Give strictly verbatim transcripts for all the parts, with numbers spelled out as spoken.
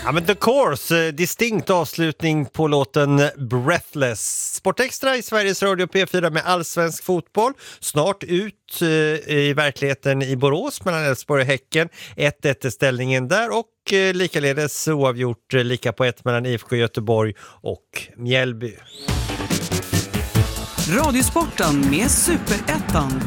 Ja, men The Course, distinkt avslutning på låten Breathless. Sportextra i Sveriges Radio P fyra med allsvensk fotboll. Snart ut i verkligheten i Borås mellan Elfsborg och Häcken. ett ett är ställningen där och likaledes oavgjort lika på ett mellan I F K Göteborg och Mjällby. Radiosporten med Superettan.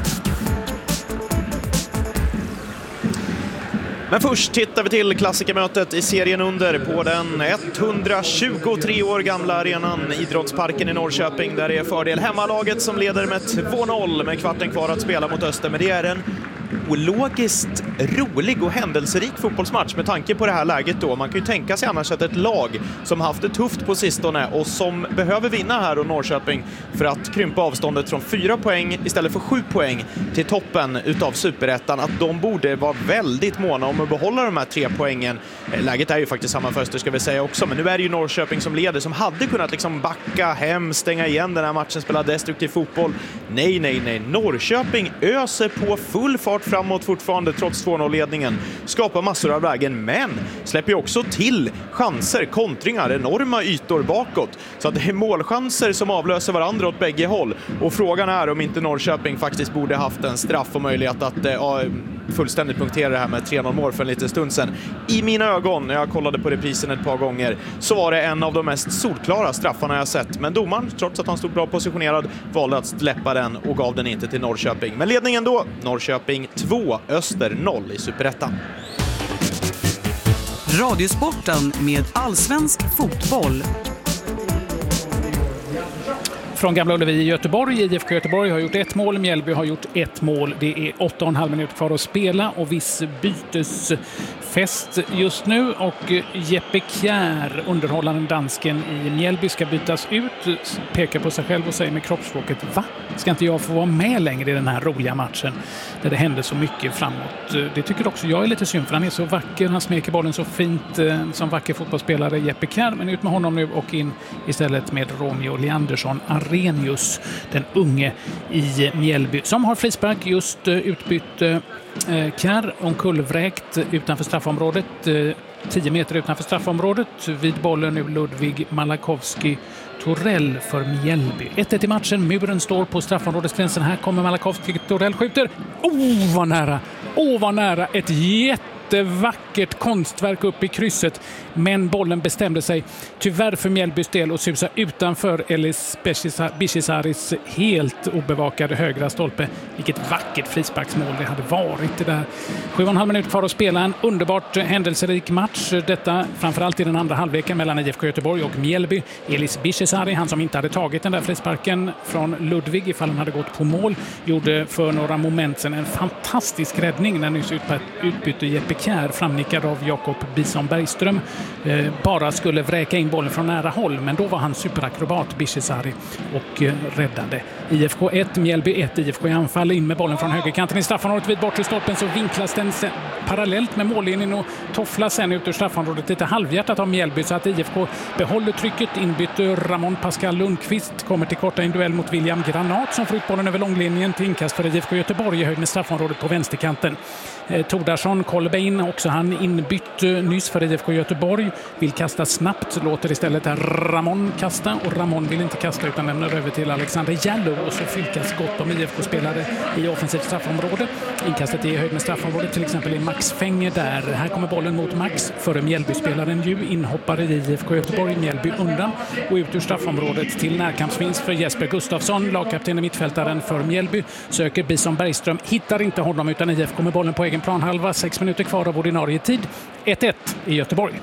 Men först tittar vi till klassikermötet i serien under på den etthundratjugotre år gamla arenan Idrottsparken i Norrköping, där det är fördel hemmalaget som leder med två noll med kvarten kvar att spela mot Öster. Men det är en ologiskt rolig och händelserik fotbollsmatch med tanke på det här läget då. Man kan ju tänka sig annars att ett lag som haft det tufft på sistone och som behöver vinna här och Norrköping för att krympa avståndet från fyra poäng istället för sju poäng till toppen utav Superettan, att de borde vara väldigt måna om att behålla de här tre poängen. Läget är ju faktiskt samma för Öster, ska vi säga också, men nu är det ju Norrköping som leder, som hade kunnat liksom backa hem, stänga igen den här matchen, spela destruktiv fotboll. Nej, nej, nej. Norrköping öser på full fart framåt fortfarande trots två noll-ledningen. Skapar massor av lägen, men släpper ju också till chanser, kontringar, enorma ytor bakåt. Så att det är målchanser som avlöser varandra åt bägge håll. Och frågan är om inte Norrköping faktiskt borde haft en straff och möjlighet att ja, fullständigt punktera det här med tre noll mål för en liten stund sedan. I mina ögon, när jag kollade på reprisen ett par gånger, så var det en av de mest solklara straffarna jag sett. Men domaren, trots att han stod bra positionerad, valde att släppa den och gav den inte till Norrköping. Men ledningen då, Norrköping två, Öster noll i Superettan. Radiosporten med allsvensk fotboll. Från Gamla Ullevi i Göteborg. I F K Göteborg har gjort ett mål, Mjällby har gjort ett mål. Det är åtta och en halv minut kvar att spela och viss bytesfest just nu. Och Jeppe Kjær, underhållaren dansken i Mjällby, ska bytas ut. Pekar på sig själv och säger med kroppsspråket: va? Ska inte jag få vara med längre i den här roliga matchen där det händer så mycket framåt? Det tycker också jag är lite synd, för han är så vacker. Han smeker bollen så fint som vacker fotbollsspelare, Jeppe Kjær. Men ut med honom nu och in istället med Romeo Leandersson Arrhenius, den unge i Mjällby, som har frispark, just utbytt eh, Kjær omkullvräkt utanför straffområdet, eh, tio meter utanför straffområdet. Vid bollen nu Ludvig Malakowski Torell för Mjällby. ett ett i matchen, muren står på straffområdesgränsen. Här kommer Malakowski, Torell skjuter. Oh, vad nära! Åh, oh, vad nära! Ett jättevackert konstverk upp i krysset, men bollen bestämde sig tyvärr för Mjällbys del och susa utanför Elis Bishisaris helt obevakade högra stolpe. Vilket vackert frisparksmål det hade varit det där. Sju och en halv minut kvar att spela, en underbart händelserik match. Detta framförallt i den andra halvleken mellan I F K Göteborg och Mjällby. Elis Bishisari, han som inte hade tagit den där frisparken från Ludvig ifall han hade gått på mål, gjorde för några moment sedan en fantastisk räddning när nyss utbytte Jeppe Kjær, framnickad av Jakob Bison Bergström, eh, bara skulle vräka in bollen från nära håll, men då var han superakrobat Bishisari och eh, räddade. I F K ett, Mjällby ett. I F K i anfall, in med bollen från högerkanten i straffområdet vid bortre stolpen, så vinklas den sen, parallellt med mållinjen och tofflas sen ut ur straffområdet lite halvhjärtat av Mjällby, så att I F K behåller trycket. Inbytte Ramon Pascal Lundqvist kommer till korta i en duell mot William Granat som får ut bollen över långlinjen till inkast för I F K Göteborg i höjd med straffområdet på vänsterkanten. Eh, Tordarsson, Kolbein, också han inbytt eh, nyss för I F K Göteborg, vill kasta snabbt, låter istället Ramon kasta, och Ramon vill inte kasta utan lämnar över till Alexander Jallow, och så fylkas gott om I F K-spelare i offensivt straffområde. Inkastet är i höjd med straffområdet, till exempel i Max Fänger där. Här kommer bollen mot Max före Mjällby-spelaren ju, inhoppare i I F K Göteborg, Mjällby undan och ut ur straffområdet till närkampsvinst för Jesper Gustafsson, lagkapten i mittfältaren för Mjällby. Söker Bison Bergström, hittar inte honom utan I F K med bollen på egen planhalva, sex minuter kvar av ordinarie tid. ett ett i Göteborg.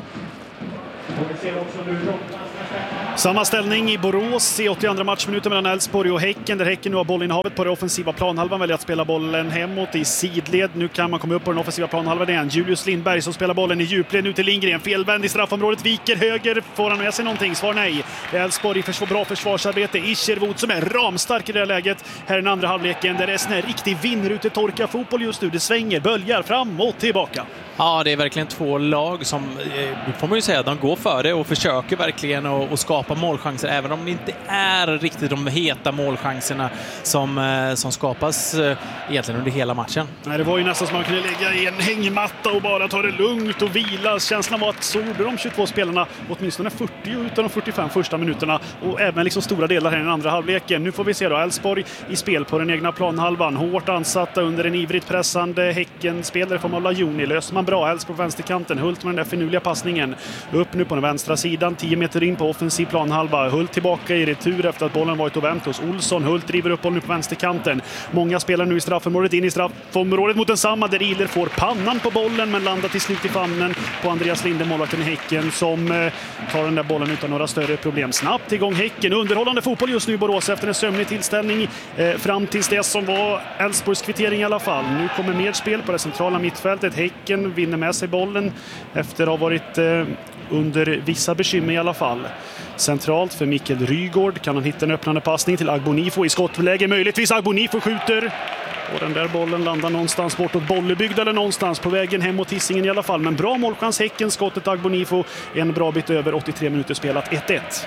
Samma ställning i Borås i åttioandra matchminuten mellan Elfsborg och Häcken, där Häcken nu har bollinnehavet på det offensiva planhalvan, väljer att spela bollen hemåt i sidled. Nu kan man komma upp på den offensiva planhalvan igen. Julius Lindberg som spelar bollen i djupled nu till Lindgren. Felvänd i straffområdet, viker höger. Får han med sig någonting? Svar nej. Elfsborg för bra försvarsarbete. Ischerwood som är ramstark i det här läget. Här är den andra halvleken där det är sån här riktig vinnrutetorka fotboll just nu. Det svänger, böljar fram och tillbaka. Ja, det är verkligen två lag som, eh, får man ju säga, de går för det och försöker verkligen att, att skapa målchanser, även om det inte är riktigt de heta målchanserna som, som skapas egentligen under hela matchen. Nej, det var ju nästan som man kunde ligga i en hängmatta och bara ta det lugnt och vila. Känslan var att så gjorde de tjugotvå spelarna åtminstone fyrtio utav de fyrtiofem första minuterna och även liksom stora delar här i den andra halvleken. Nu får vi se då Elfsborg i spel på den egna planhalvan. Hårt ansatta under en ivrigt pressande Häcken-spelare från Lajoni. Löser man bra Elfsborg på vänsterkanten. Hult med den där finurliga passningen. Upp nu på den vänstra sidan. tio meter in på offensiv planhalva. Hult tillbaka i retur efter att bollen varit och vänt hos Olsson. Hult driver upp bollen nu på vänsterkanten. Många spelar nu i straffområdet in i straffområdet mot densamma där Ihler får pannan på bollen men landar till slut i famnen på Andreas Linde, målvakten i Häcken, som eh, tar den där bollen utan några större problem. Snabbt igång Häcken. Underhållande fotboll just nu i Borås efter en sömnig tillställning eh, fram tills det som var Elfsborgs kvittering i alla fall. Nu kommer mer spel på det centrala mittfältet. Häcken vinner med sig bollen efter att ha varit eh, under vissa bekymmer i alla fall. Centralt för Mikkel Rygård kan han hitta en öppnande passning till Agbonifo i skottläge. Möjligtvis Agbonifo skjuter. Och den där bollen landar någonstans bortåt Bollebygd eller någonstans på vägen hem mot Hisingen i alla fall. Men bra målchans Häcken, skottet Agbonifo. En bra bit över, åttiotre minuter spelat, ett ett.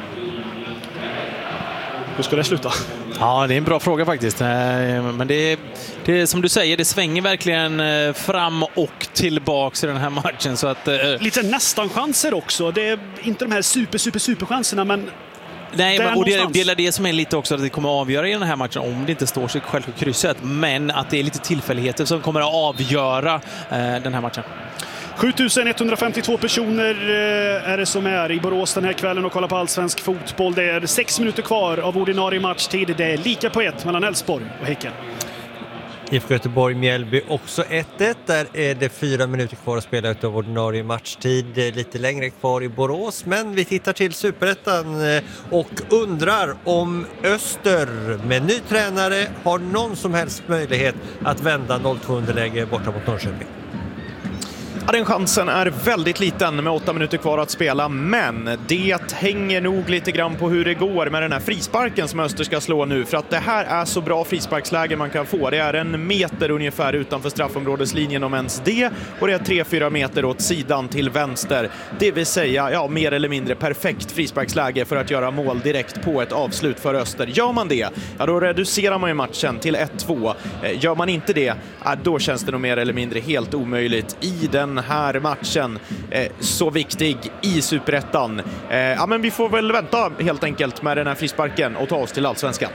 Hur ska det sluta? Ja, det är en bra fråga faktiskt. Men det, det är som du säger, det svänger verkligen fram och tillbaks i den här matchen. Så att, lite nästan chanser också. Det är inte de här super, super, super chanserna, men nej, men, och det, det är det som är lite också att det kommer att avgöra i den här matchen om det inte står sig själv på krysset. Men att det är lite tillfälligheter som kommer att avgöra eh, den här matchen. sjutusen etthundrafemtiotvå personer är det som är i Borås den här kvällen och kollar på allsvensk fotboll. Det är sex minuter kvar av ordinarie matchtid. Det är lika på ett mellan Elfsborg och Häcken. I F K Göteborg-Mjällby också ett ett. Där är det fyra minuter kvar att spela utav ordinarie matchtid. Lite längre kvar i Borås. Men vi tittar till Superettan och undrar om Öster med ny tränare har någon som helst möjlighet att vända noll två underläge borta mot Norrköping. Ja, den chansen är väldigt liten med åtta minuter kvar att spela, men det hänger nog lite grann på hur det går med den här frisparken som Öster ska slå nu, för att det här är så bra frisparksläge man kan få. Det är en meter ungefär utanför straffområdeslinjen om ens det, och det är tre fyra meter åt sidan till vänster. Det vill säga, ja, mer eller mindre perfekt frisparksläge för att göra mål direkt på ett avslut för Öster. Gör man det, ja, då reducerar man ju matchen till ett två. Gör man inte det, ja, då känns det nog mer eller mindre helt omöjligt i den här matchen, eh, så viktig i Superettan. Eh, ja, men vi får väl vänta helt enkelt med den här frisparken och ta oss till Allsvenskan.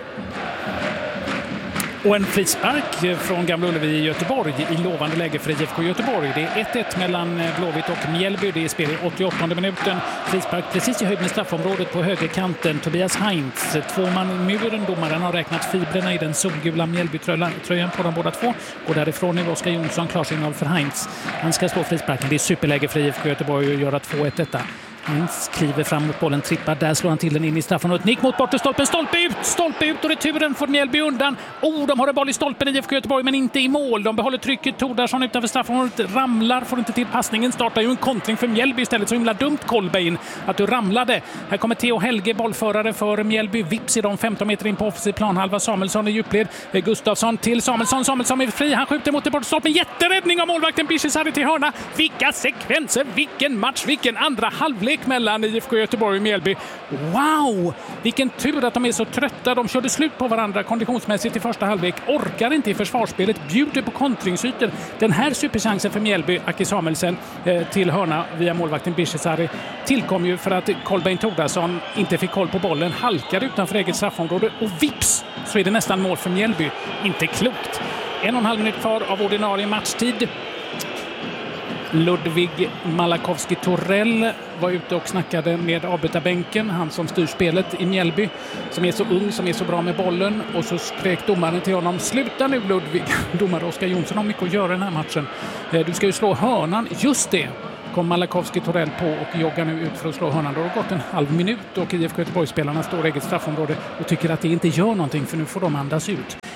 Och en frispark från Gamla Ullevi i Göteborg i lovande läge för I F K Göteborg. Det är ett ett mellan Blåvitt och Mjällby. Det är spel i åttioåttonde minuten. Frispark precis i höjd med straffområdet på högerkanten. Tobias Heinz, två man i muren. Domaren har räknat fibrerna i den solgula Mjällby-tröjan på de båda två. Och därifrån nu Oskar Jonsson, klarsignal för Heinz. Han ska slå frisparken. Det är superläge för I F K Göteborg att göra två ett detta. Heinz kliver fram mot bollen, trippar, där slår han till den in i straffen och ett nick mot bortestolpen, stolpe ut, stolpe ut och returen får Mjällby undan. Oh, de har en boll i stolpen i I F K Göteborg men inte i mål. De behåller trycket, Tordarsson utanför straffområdet ramlar, får inte till passningen, startar ju en kontring för Mjällby istället, så himla dumt Kolbein att du ramlade. Här kommer Theo Helge, bollförare för Mjällby, vips i de femton meter in på offensiv planhalva. Samuelsson i djupled, Gustafsson till Samuelsson, Samuelsson är fri, han skjuter mot det bortestolpen, jätteräddning av målvakten Bishizari till hörna. Vilka sekvenser, vilken match, vilken andra halvlek mellan I F K Göteborg och Mjällby. Wow! Vilken tur att de är så trötta. De körde slut på varandra konditionsmässigt i första halvlek. Orkar inte i försvarsspelet. Bjuder på kontringsytor. Den här superchansen för Mjällby, Aki Samuelsen eh, till hörna via målvakten Bishizari, tillkom ju för att Kolbein Tordarsson inte fick koll på bollen. Halkade utanför eget straffområde och vips så är det nästan mål för Mjällby. Inte klokt. En och en halv minut kvar av ordinarie matchtid. Ludvig Malakowski-Torell var ute och snackade med avbytarbänken, han som styr spelet i Mjällby, som är så ung, som är så bra med bollen, och så skrek domaren till honom: sluta nu Ludvig. Domare Oskar Jonsson har mycket att göra den här matchen. Du ska ju slå hörnan. Just det, kom Malakowski-Torell på och joggar nu ut för att slå hörnan. Då har det gått en halv minut och I F K Göteborg-spelarna står i eget straffområde och tycker att det inte gör någonting, för nu får de andas ut.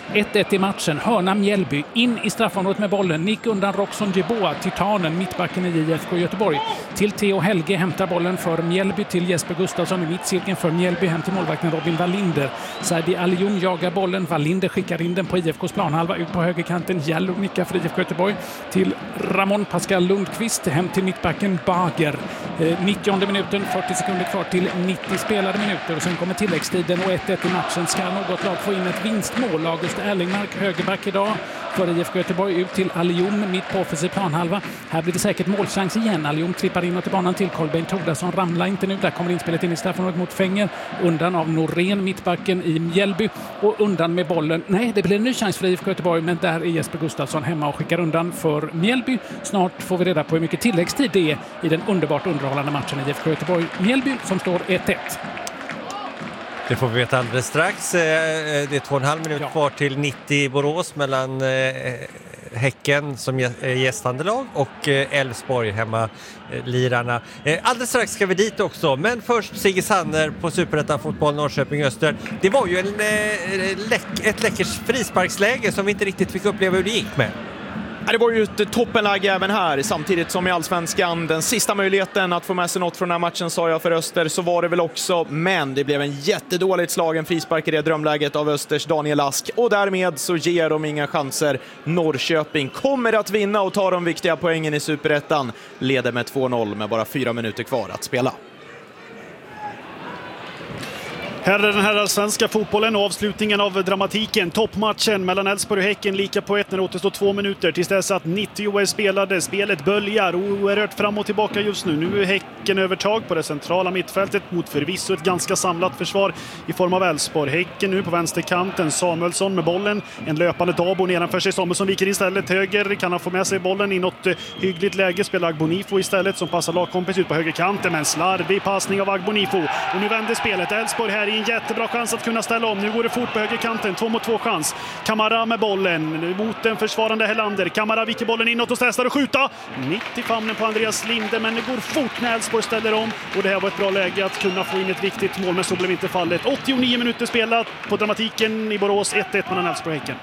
ett ett i matchen. Hörna Mjällby in i straffområdet med bollen. Nick undan Roxon Jeboa, titanen, mittbacken i I F K Göteborg. Till Theo Helge hämtar bollen för Mjällby till Jesper Gustafsson i mittcirkeln för Mjällby hem till målvakten Robin Wallinder. Saidi Alion jagar bollen. Wallinder skickar in den på I F K:s planhalva ut på högerkanten. Jallow nickar för I F K Göteborg till Ramon Pascal Lundqvist hem till mittbacken Bager. Eh, nittionde minuten, fyrtio sekunder kvar till nittio spelade minuter och sen kommer tilläggstiden och ett ett i matchen. Ska något lag få in ett vinstmål? August Erlingmark, högerback idag för I F K Göteborg ut till Alion mitt på offensiv planhalva. Här blir det säkert målchans igen. Alion klippar in och till banan till Kolbeinn Tordarsson. Ramlar inte nu. Där kommer inspelet in i straffområdet mot Fänger. Undan av Norén, mittbacken i Mjällby. Och undan med bollen. Nej, det blir en ny chans för I F K Göteborg, men där är Jesper Gustafsson hemma och skickar undan för Mjällby. Snart får vi reda på hur mycket tilläggstid det är i den underbart underhållande matchen i I F K Göteborg-Mjällby som står ett ett. Det får vi veta alldeles strax. Det är två och en halv minut ja. kvar till nittio i Borås mellan Häcken som gästande lag och Elfsborg hemma lirarna. Alldeles strax ska vi dit också, men först Sigge Sanner på Superettan Fotboll Norrköping Öster. Det var ju en, ett läckert frisparksläge som vi inte riktigt fick uppleva hur det gick med. Det var ju ett toppenläge även här, samtidigt som i Allsvenskan. Den sista möjligheten att få med sig något från den här matchen sa jag för Öster, så var det väl också. Men det blev en jättedåligt slagen frispark i det drömläget av Östers Daniel Ask. Och därmed så ger de inga chanser. Norrköping kommer att vinna och ta de viktiga poängen i Superettan. Leder med två noll med bara fyra minuter kvar att spela. Här är den här allsvenska fotbollen och avslutningen av dramatiken. Toppmatchen mellan Elfsborg och Häcken lika på ett när det återstår två minuter tills dess att nittio är spelade. Spelet böljar oerhört fram och tillbaka just nu. Nu är Häcken övertag på det centrala mittfältet mot förvisso ett ganska samlat försvar i form av Elfsborg. Häcken nu på vänsterkanten. Samuelsson med bollen. En löpande Dabo nedanför sig. Samuelsson viker istället höger. Kan han få med sig bollen i något hyggligt läge? Spelar Agbonifo istället som passar lagkompis ut på högerkanten. Men slarvig passning av Agbonifo. Och nu vänder spelet. Elfsborg här en jättebra chans att kunna ställa om. Nu går det fort på högerkanten. Två mot två chans. Kamara med bollen. Mot den försvarande Helander. Kamara viker bollen inåt och testar att skjuta. Mitt i famnen på Andreas Linde. Men det går fort när Elfsborg ställer om. Och det här var ett bra läge att kunna få in ett viktigt mål. Men så blev inte fallet. åttionio minuter spelat på dramatiken i Borås. ett ett mellan Elfsborg och Häcken.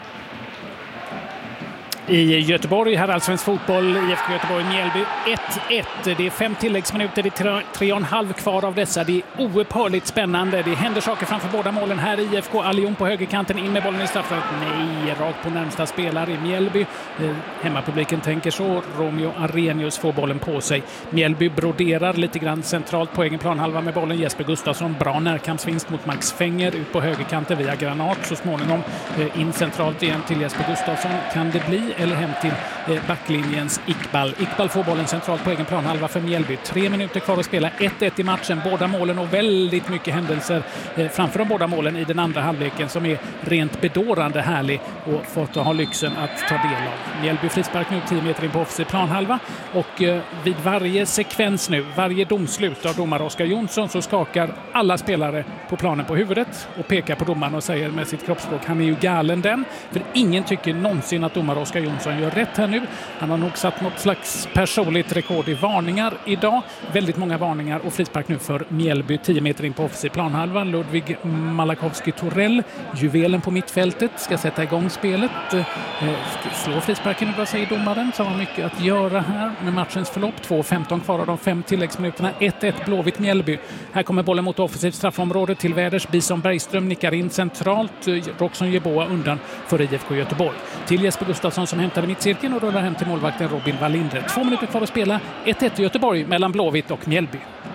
I Göteborg, här allsvensk fotboll, I F K Göteborg, Mjällby ett ett. Det är fem tilläggsminuter, det är tre, tre och en halv kvar av dessa. Det är oupphörligt spännande. Det händer saker framför båda målen. Här i I F K, Alion på högerkanten, in med bollen i straffområdet. Nej, rakt på närmsta spelare i Mjällby. Eh, hemmapubliken tänker så. Romeo Arrhenius får bollen på sig. Mjällby broderar lite grann centralt på egen planhalva med bollen. Jesper Gustafsson, bra närkampsvinst mot Max Fänger ut på högerkanten via Granat. Så småningom eh, in centralt igen till Jesper Gustafsson. Kan det bli eller hem till eh, backlinjens Iqbal. Iqbal får bollen centralt på egen planhalva för Mjällby. Tre minuter kvar att spela. ett ett i matchen. Båda målen och väldigt mycket händelser eh, framför de båda målen i den andra halvleken som är rent bedårande härlig och fått att ha lyxen att ta del av. Mjällby frispark nu tio meter in på offensiv planhalva och eh, vid varje sekvens nu, varje domslut av domare Oskar Jonsson så skakar alla spelare på planen på huvudet och pekar på domaren och säger med sitt kroppsspråk, han är ju galen den. För ingen tycker någonsin att domare Oskar Jonsson gör rätt här nu. Han har nog satt något slags personligt rekord i varningar idag. Väldigt många varningar och frispark nu för Mjällby. tio meter in på offensiv planhalva. Ludvig Malakowski-Torell, juvelen på mittfältet, ska sätta igång spelet. Eh, slå frisparken, vad säger domaren? Så har mycket att göra här med matchens förlopp. två femton kvar av de fem tilläggsminuterna. ett ett Blåvitt Mjällby. Här kommer bollen mot offensivt straffområde till Väders. Bison Bergström nickar in centralt. Roxon Jeboa undan för I F K Göteborg. Till Jesper Gustafsson som hämtade mittcirkeln och rullar hem till målvakten Robin Wallinder. Två minuter kvar att spela. ett ett i Göteborg mellan Blåvitt och Mjällby.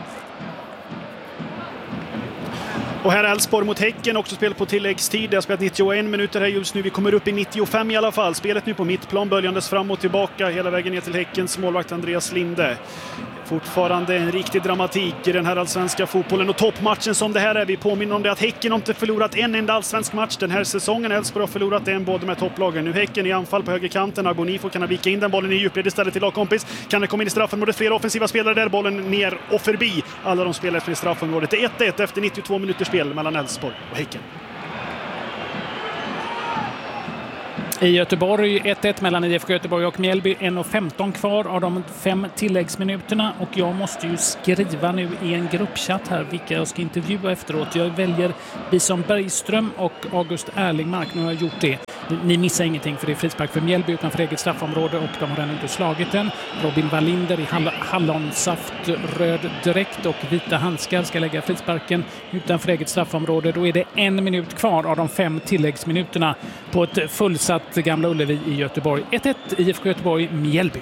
Och här är Elfsborg mot Häcken, också spel på tilläggstid. Det har spelat nittioen minuter här just nu. Vi kommer upp i nittiofem i alla fall. Spelet nu på mittplan, böljandes fram och tillbaka hela vägen ner till Häckens målvakt Andreas Linde. Fortfarande en riktig dramatik i den här allsvenska fotbollen och toppmatchen som det här är. Vi påminner om det att Häcken har inte förlorat en enda allsvensk match den här säsongen. Elfsborg har förlorat en båda med topplagen. Nu Häcken i anfall på högerkanten. Agbonifo kan ha vika in den bollen i djupled istället till lagkompis. Kan det komma in i straffområdet? Flera offensiva spelare där. Bollen ner och förbi alla de spelare i straffområdet. Det är ett ett efter nittiotvå minuters spel mellan Elfsborg och Häcken. I Göteborg ett ett mellan I F K Göteborg och Mjällby. en femton kvar av de fem tilläggsminuterna och jag måste ju skriva nu i en gruppchatt här vilka jag ska intervjua efteråt. Jag väljer Bison Bergström och August Erlingmark. Nu har jag gjort det. Ni missar ingenting för det är frispark för Mjällby utanför eget straffområde och de har ännu inte slagit den. Robin Wallinder i hall- hallonsaft, röd dräkt och vita handskar ska lägga frisparken utanför eget straffområde. Då är det en minut kvar av de fem tilläggsminuterna på ett fullsatt Gamla Ullevi i Göteborg. ett ett I F K Göteborg, Mjällby.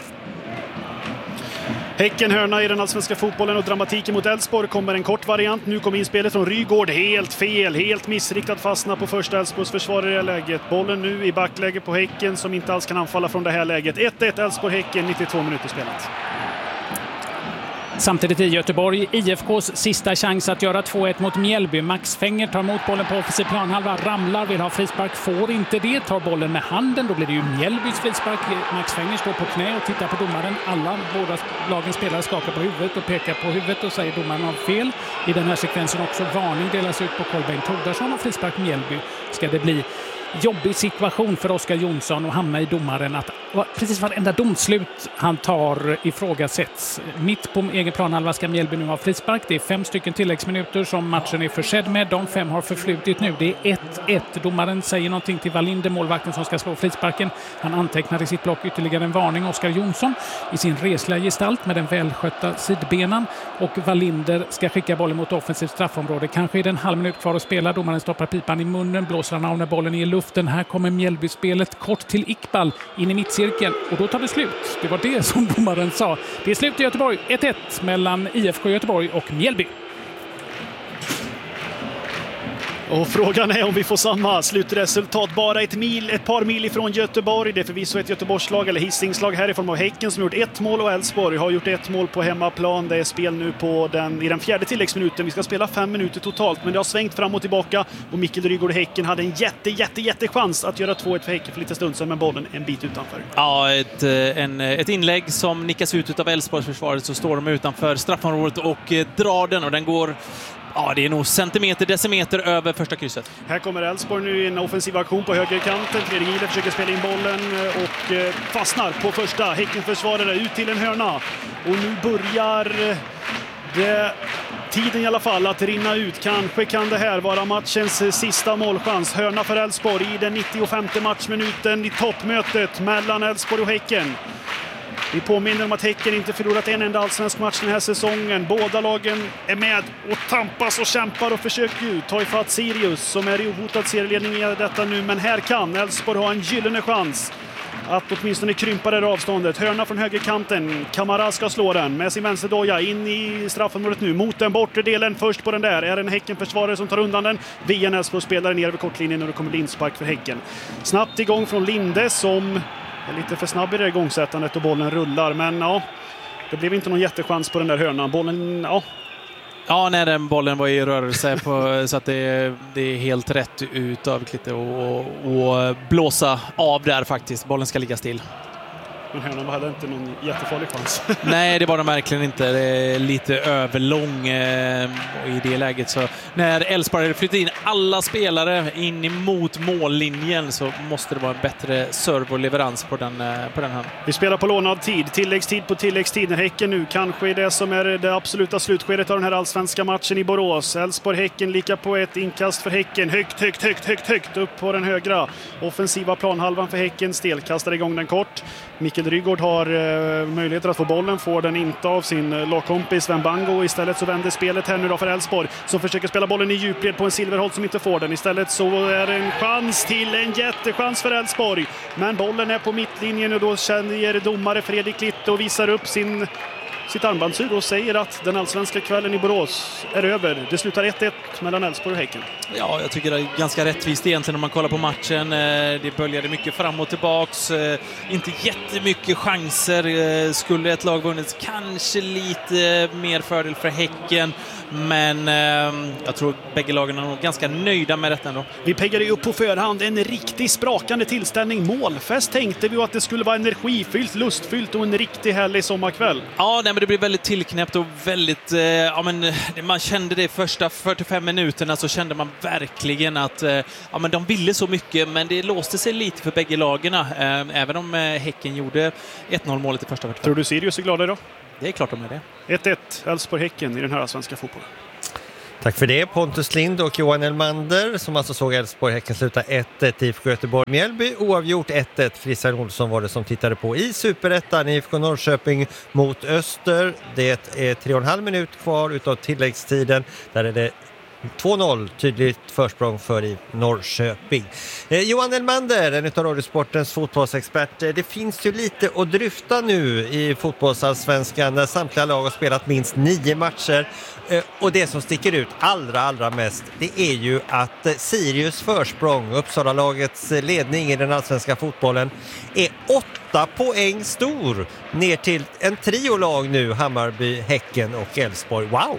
Häcken hörna i den allsvenska fotbollen och dramatiken mot Elfsborg kommer en kort variant. Nu kommer inspelet från Rygård. Helt fel, helt missriktat, fastna på första Elfsborgs försvarare i det läget. Bollen nu i backläge på Häcken som inte alls kan anfalla från det här läget. ett ett Elfsborg-Häcken, nittiotvå minuter spelat. Samtidigt i Göteborg, I F K:s sista chans att göra två ett mot Mjällby. Max Fenger tar emot bollen på offensiv planhalva, ramlar, vill ha frispark, får inte det, tar bollen med handen, då blir det ju Mjällbys frispark. Max Fenger står på knä och tittar på domaren. Alla båda lagens spelare skakar på huvudet och pekar på huvudet och säger domaren har fel. I den här sekvensen också varning delas ut på Kolbeinn Tordarsson och frispark Mjällby. Ska det bli jobbig situation för Oskar Jonsson och hamna i domaren att precis varenda domslut han tar ifrågasätts. Mitt på egen planhalva ska Mjällby nu ha frispark. Det är fem stycken tilläggsminuter som matchen är försedd med. De fem har förflutit nu. Det är ett ett. Domaren säger någonting till Wallinder, målvakten som ska slå frisparken. Han antecknar i sitt block ytterligare en varning. Oskar Jonsson i sin resliga gestalt med den välskötta sidbenan. Och Wallinder ska skicka bollen mot offensivt straffområde. Kanske är det en halv minut kvar att spela. Domaren stoppar pipan i munnen, blåser han av när bollen är i luft. Den här kommer Mjällby-spelet kort till Iqbal in i mittcirkeln och då tar det slut. Det var det som domaren sa. Det är slut i Göteborg. ett ett mellan I F K Göteborg och Mjällby. Och frågan är om vi får samma slutresultat. Bara ett, mil, ett par mil ifrån Göteborg. Det är förvisso ett Göteborgslag eller Hisingslag här i form av Häcken som gjort ett mål och Elfsborg har gjort ett mål på hemmaplan. Det är spel nu på den, i den fjärde tilläggsminuten. Vi ska spela fem minuter totalt men det har svängt fram och tillbaka och Mikkel Rygård och Häcken hade en jätte, jätte, jätte chans att göra två ett för Häcken för lite stund sedan med bollen en bit utanför. Ja, ett, en, ett inlägg som nickas ut av Elfsborgs försvaret så står de utanför straffområdet och drar den och den går. Ja, det är nog centimeter, decimeter över första krysset. Här kommer Elfsborg nu i en offensiv aktion på högerkanten. Tredje Gile försöker spela in bollen och fastnar på första. Häckenförsvarare ut till en hörna. Och nu börjar det, tiden i alla fall att rinna ut. Kanske kan det här vara matchens sista målchans. Hörna för Elfsborg i den nittiofemte matchminuten i toppmötet mellan Elfsborg och Häcken. Vi påminner om att Häcken inte förlorat en enda allsvensk match den här säsongen. Båda lagen är med och tampas och kämpar och försöker ju ta ifatt Sirius som är i ohotad serieledning i detta nu. Men här kan Elfsborg ha en gyllene chans att åtminstone krympa det avståndet. Hörna från högerkanten. Kamara ska slå den med sin vänsterdoja in i straffområdet nu. Mot den bortre delen. Först på den där är en Häckenförsvarare som tar undan den. Via Elfsborg spelar ner över kortlinjen och det kommer lindspark för Häcken. Snabbt igång från Linde som är lite för snabb i det igångsättandet och bollen rullar. Men ja, det blev inte någon jättechans på den där hörnan. Bollen, ja. Ja, nej, den bollen var i rörelse på, så att det, det är helt rätt ut av Klitte och, och, och blåsa av där faktiskt. Bollen ska ligga still. Men hörnan hade inte någon jättefarlig chans. Nej, det var det verkligen inte. Det är lite överlång eh, i det läget. Så när Elfsborg flyttar in alla spelare in emot mållinjen så måste det vara en bättre serve och leverans på den, eh, på den här. Vi spelar på lånad tid. Tilläggstid på tilläggstid. När Häcken nu kanske är det som är det absoluta slutskedet av den här allsvenska matchen i Borås. Elfsborg-Häcken lika på ett inkast för Häcken. Högt, högt, högt, högt, högt upp på den högra. Offensiva planhalvan för Häcken. Stelkastar igång den kort. Mikkel Rygård har eh, möjligheter att få bollen, får den inte av sin eh, lagkompis Sven Bango. Istället så vänder spelet här nu då för Elfsborg som försöker spela bollen i djupled på en Silverholt som inte får den. Istället så är det en chans till, en jättechans för Elfsborg. Men bollen är på mittlinjen och då känner domare Fredrik Litt och visar upp sin sitt armbandsur och säger att den allsvenska kvällen i Borås är över. Det slutar ett ett mellan Elfsborg och Häcken. Ja, jag tycker det är ganska rättvist egentligen om man kollar på matchen. Det böljade mycket fram och tillbaks. Inte jättemycket chanser. Skulle ett lag vunnit kanske lite mer fördel för Häcken. Men jag tror bägge lagen är nog ganska nöjda med detta ändå. Vi peggade ju upp på förhand en riktigt sprakande tillställning. Målfest tänkte vi att det skulle vara energifyllt, lustfyllt och en riktigt härlig sommarkväll. Ja, nej, men det blev väldigt tillknäppt och väldigt... Eh, ja, men, man kände det första fyrtiofem minuterna så kände man verkligen att eh, ja, men de ville så mycket, men det låste sig lite för bägge lagarna. Eh, även om eh, Häcken gjorde ett noll målet i första fyrtiofem. Tror du Sirius är glada idag? Det är klart de är det. ett ett Elfsborg-Häcken i den här svenska fotbollen. Tack för det, Pontus Lind och Johan Elmander som alltså såg Elfsborg-Häcken sluta ett ett i I F K Göteborg-Mjällby. Oavgjort ett ett. Christian Olsson var det som tittade på i Superettan. I F K Norrköping mot Öster. Det är tre och en halv minut kvar utav tilläggstiden. Där är det två noll, tydligt försprång för i Norrköping. Eh, Johan Elmander, en av Radiosportens fotbollsexpert. Eh, det finns ju lite att dryfta nu i fotbollsallsvenskan när samtliga lag har spelat minst nio matcher. Eh, och det som sticker ut allra, allra mest, det är ju att eh, Sirius försprång, Uppsala-lagets eh, ledning i den allsvenska fotbollen, är åtta poäng stor ner till en triolag nu, Hammarby, Häcken och Elfsborg. Wow!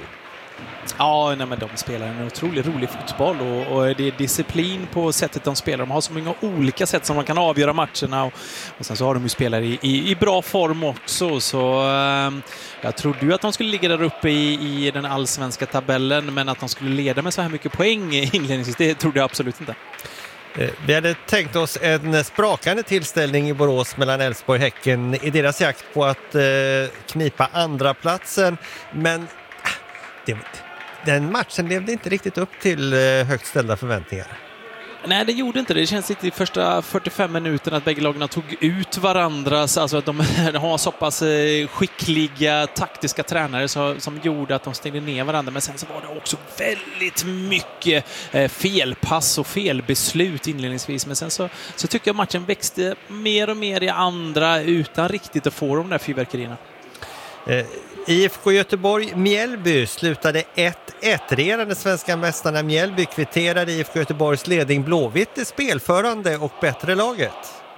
Ja, nej, men de spelar en otroligt rolig fotboll och, och det är disciplin på sättet de spelar. De har så många olika sätt som man kan avgöra matcherna och, och sen så har de ju spelare i, i, i bra form också. Så eh, jag trodde ju att de skulle ligga där uppe i, i den allsvenska tabellen, men att de skulle leda med så här mycket poäng inledningsvis, det trodde jag absolut inte. Vi hade tänkt oss en sprakande tillställning i Borås mellan Elfsborg och Häcken i deras jakt på att eh, knipa andra platsen, men det, den matchen levde inte riktigt upp till eh, högt ställda förväntningar. Nej, det gjorde inte det. Det känns inte i första fyrtiofem minuterna att bägge lagarna tog ut varandra. Alltså att de har så pass skickliga taktiska tränare så, som gjorde att de stängde ner varandra. Men sen så var det också väldigt mycket felpass och felbeslut inledningsvis. Men sen så, så tycker jag matchen växte mer och mer i andra utan riktigt att få de där fyrverkerierna. Eh, I F K Göteborg-Mjällby slutade ett ett. Regerande svenska mästarna Mjällby kvitterade I F K Göteborgs ledning. Blåvitt är spelförande och bättre laget.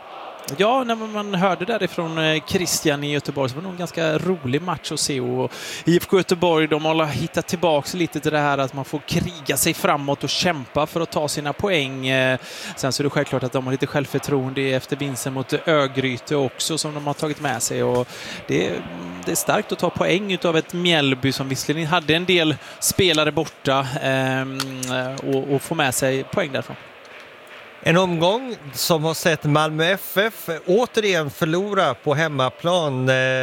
Ja, när man hörde därifrån Christian i Göteborg så var det nog en ganska rolig match att se. Och I F K Göteborg, de har hittat tillbaka lite till det här att man får kriga sig framåt och kämpa för att ta sina poäng. Sen så är det självklart att de har lite självförtroende efter vinsten mot Örgryte också som de har tagit med sig. Och det, det är starkt att ta poäng utav ett Mjällby som visserligen hade en del spelare borta eh, och, och få med sig poäng därifrån. En omgång som har sett Malmö F F återigen förlora på hemmaplan,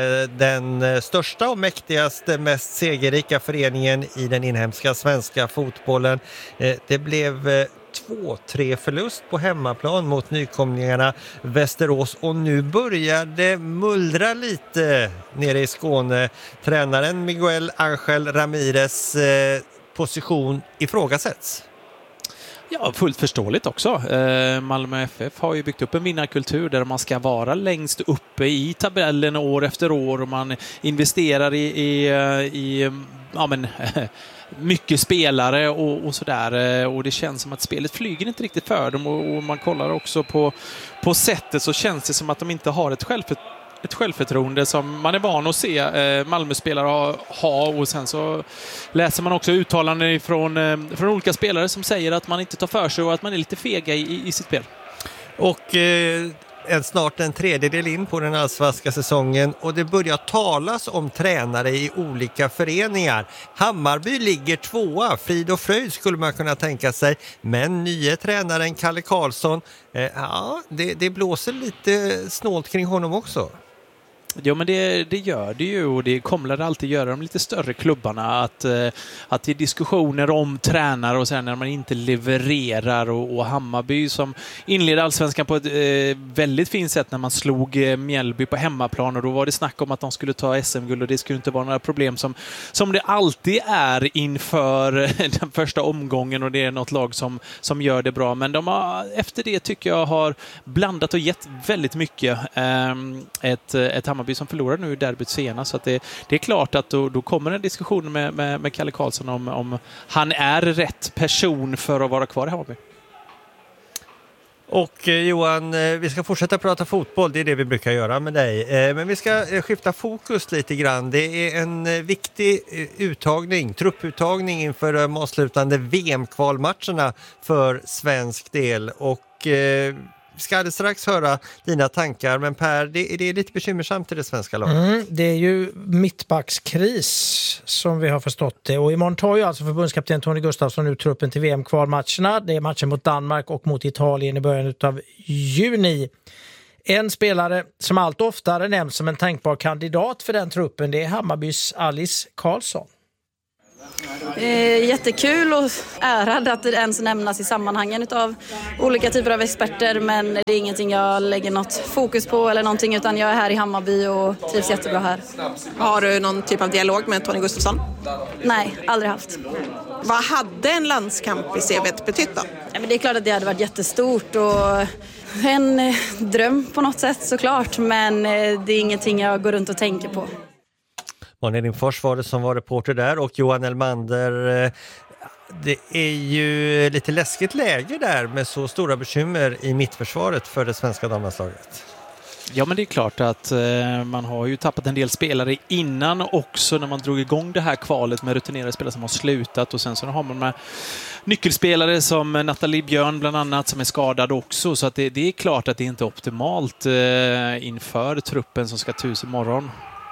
den största och mäktigaste, mest segerrika föreningen i den inhemska svenska fotbollen. Det blev två tre förlust på hemmaplan mot nykomlingarna Västerås och nu börjar det mullra lite nere i Skåne. Tränaren Miguel Ángel Ramírez position ifrågasätts. Ja, fullt förståeligt också. Eh, Malmö F F har ju byggt upp en vinnarkultur där man ska vara längst uppe i tabellen år efter år och man investerar i, i, i ja, men, mycket spelare och, och sådär. Och det känns som att spelet flyger inte riktigt för dem och, och man kollar också på, på sättet så känns det som att de inte har ett självförtroende ett självförtroende som man är van att se eh, Malmö-spelare ha, ha och sen så läser man också uttalanden från, eh, från olika spelare som säger att man inte tar för sig och att man är lite fega i, i sitt spel. Och eh, en, snart en tredjedel in på den allsvenska säsongen och det börjar talas om tränare i olika föreningar. Hammarby ligger tvåa, frid och fröjd skulle man kunna tänka sig, men nya tränaren Kalle Karlsson, eh, ja, det, det blåser lite snålt kring honom också. Ja, men det, det gör det ju och det kommer det alltid göra de lite större klubbarna att, att det är diskussioner om tränare och sen när man inte levererar och, och Hammarby som inledde allsvenskan på ett eh, väldigt fint sätt när man slog eh, Mjällby på hemmaplan och då var det snack om att de skulle ta S M-guld och det skulle inte vara några problem som, som det alltid är inför den första omgången och det är något lag som, som gör det bra, men de har efter det tycker jag har blandat och gett väldigt mycket eh, ett, ett Hammarby som förlorar nu i derbyt senast. Så att det, det är klart att då, då kommer en diskussion med, med, med Kalle Karlsson om, om han är rätt person för att vara kvar i Hammarby. Och eh, Johan, vi ska fortsätta prata fotboll, det är det vi brukar göra med dig. Eh, men vi ska eh, skifta fokus lite grann. Det är en eh, viktig eh, uttagning, trupputtagning inför de avslutande V M-kvalmatcherna för svensk del. Och eh, vi ska alldeles strax höra dina tankar, men Per, det, det är lite bekymmersamt i det svenska laget. Mm, det är ju mittbackskris som vi har förstått det. Och imorgon tar ju alltså förbundskapten Tony Gustafsson ut truppen till V M-kvalmatcherna. Det är matchen mot Danmark och mot Italien i början av juni. En spelare som allt oftare nämns som en tänkbar kandidat för den truppen, det är Hammarbys Alice Karlsson. Eh, jättekul och ärad att det ens nämnas i sammanhangen av olika typer av experter, men det är ingenting jag lägger något fokus på eller någonting, utan jag är här i Hammarby och trivs jättebra här. Har du någon typ av dialog med Tony Gustafsson? Nej, aldrig haft. Vad hade en landskamp i C V:t betytt då? Ja, men det är klart att det hade varit jättestort och en eh, dröm på något sätt såklart, men eh, det är ingenting jag går runt och tänker på. Malin Lindfors var det som var reporter där, och Johan Elmander, det är ju lite läskigt läge där med så stora bekymmer i mittförsvaret för det svenska damlandslaget. Ja, men det är klart att eh, man har ju tappat en del spelare innan också när man drog igång det här kvalet med rutinerade spelare som har slutat, och sen så har man med nyckelspelare som Nathalie Björn bland annat som är skadad också, så att det, det är klart att det inte är optimalt eh, inför truppen som ska tusen imorgon.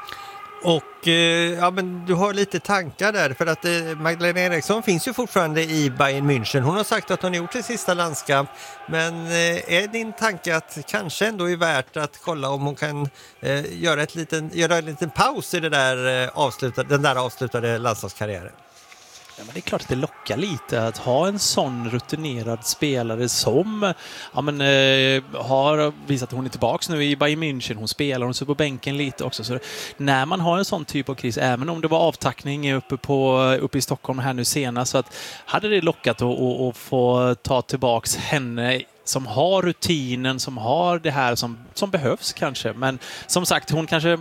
Och eh, ja, men du har lite tankar där, för att eh, Magdalena Eriksson finns ju fortfarande i Bayern München. Hon har sagt att hon har gjort sin sista landskamp, men eh, är din tanke att kanske ändå är värt att kolla om hon kan eh, göra, ett liten, göra en liten paus i det där, eh, avslutade, den där avslutade landslagskarriären? Ja, men det är klart att det lockar lite att ha en sån rutinerad spelare som ja, men, eh, har visat att hon är tillbaka nu i Bayern München. Hon spelar, hon står på bänken lite också. Så när man har en sån typ av kris, även om det var avtackning uppe, på, uppe i Stockholm här nu senast, så att hade det lockat att, att, att få ta tillbaks henne som har rutinen, som har det här som, som behövs kanske. Men som sagt, hon kanske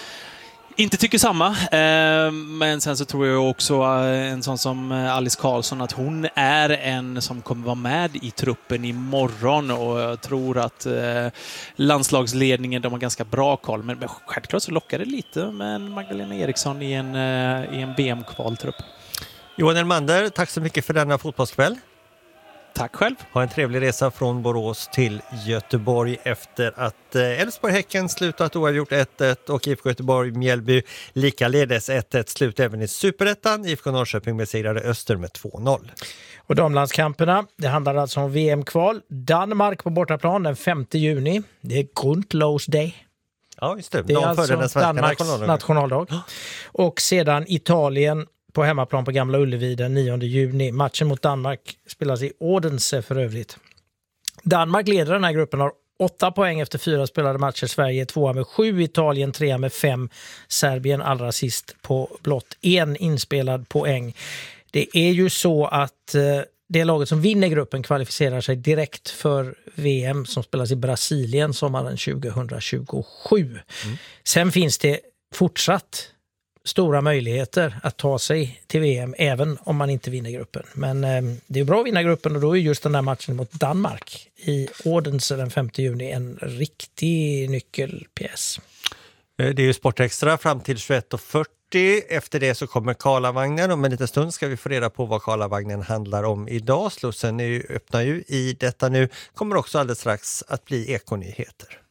inte tycker samma, eh, men sen så tror jag också eh, en sån som Alice Karlsson att hon är en som kommer vara med i truppen imorgon, och jag tror att eh, landslagsledningen, de har ganska bra koll, men, men självklart så lockar det lite med en Magdalena Eriksson i en, eh, i en B M-kvaltrupp. Johan Elmander, tack så mycket för denna fotbollskväll. Tack själv. Ha en trevlig resa från Borås till Göteborg efter att Elfsborg-Häcken slutat oavgjort ett ett och I F K Göteborg-Mjällby likaledes ett ett slut även i Superettan. I F K Norrköping besegrade Öster med två noll. Och damlandskamperna, det handlar alltså om V M-kval. Danmark på bortaplan den femte juni. Det är Grundlovsdag. Ja, just det. Det är alltså den svenska Danmarks nationaldag. nationaldag. Och sedan Italien på hemmaplan på Gamla Ullevi den nionde juni. Matchen mot Danmark spelas i Odense för övrigt. Danmark leder den här gruppen, har åtta poäng efter fyra spelade matcher. Sverige tvåa med sju, Italien trea med fem, Serbien allra sist på blott en inspelad poäng. Det är ju så att eh, det laget som vinner gruppen kvalificerar sig direkt för V M som spelas i Brasilien sommaren tjugohundratjugosju. Mm. Sen finns det fortsatt stora möjligheter att ta sig till V M även om man inte vinner gruppen. Men eh, det är bra att vinna gruppen, och då är just den där matchen mot Danmark i Odense den femte juni en riktig nyckelpjäs. Det är ju Sportextra fram till tjugoett och fyrtio. Efter det så kommer Karlavagnen, och om en liten stund ska vi få reda på vad Karlavagnen handlar om idag. Slussen är ju, öppnar ju i detta nu. Kommer också alldeles strax att bli ekonyheter.